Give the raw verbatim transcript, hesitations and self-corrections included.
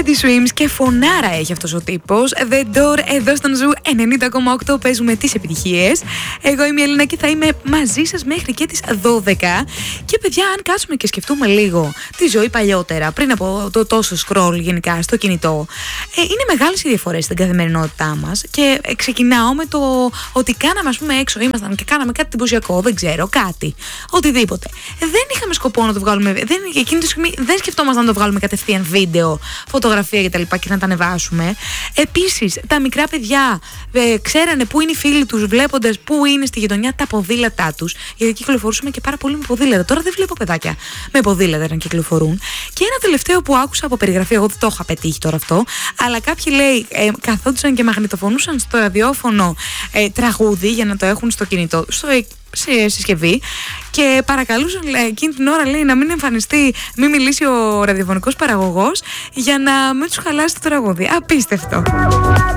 Teddy Swims και φωνάρα έχει αυτός ο τύπος. The Door εδώ στον Ζου ενενήντα κόμμα οκτώ παίζουμε τις επιτυχίες. Εγώ είμαι η Ελίνα και θα είμαι μαζί σας μέχρι και τις δώδεκα. Και παιδιά, αν κάτσουμε και σκεφτούμε λίγο τη ζωή παλιότερα, πριν από το τόσο scroll γενικά στο κινητό, ε, είναι μεγάλες οι διαφορές στην καθημερινότητά μας. Και ε, ξεκινάω με το ότι κάναμε, ας πούμε, έξω, ήμασταν και κάναμε κάτι εντυπωσιακό, δεν ξέρω, κάτι, οτιδήποτε. Ε, δεν είχαμε σκοπό να το βγάλουμε. Δεν, εκείνη τη στιγμή δεν σκεφτόμασταν να το βγάλουμε κατευθείαν βίντεο, φωτογραφία κτλ. Και, και να τα ανεβάσουμε. Επίσης, τα μικρά παιδιά ε, ξέρανε πού είναι οι φίλοι τους, βλέποντας πού είναι στη γειτονιά τα ποδήλατά τους. Γιατί κυκλοφορούσαμε και πάρα πολύ με ποδήλατα. Τώρα δεν βλέπω παιδάκια με ποδήλατα να κυκλοφορούν. Και ένα τελευταίο που άκουσα από περιγραφή, εγώ δεν το είχα πετύχει τώρα αυτό, αλλά κάποιοι λέει ε, καθόντουσαν και μαγνητοφωνούσαν στο ραδιόφωνο ε, τραγούδι για να το έχουν στο κινητό, στο σε συσκευή, και παρακαλούσαν λέει, εκείνη την ώρα λέει, να μην εμφανιστεί, μην μιλήσει ο ραδιοφωνικός παραγωγός για να μην τους χαλάσει το τραγούδι. Απίστευτο.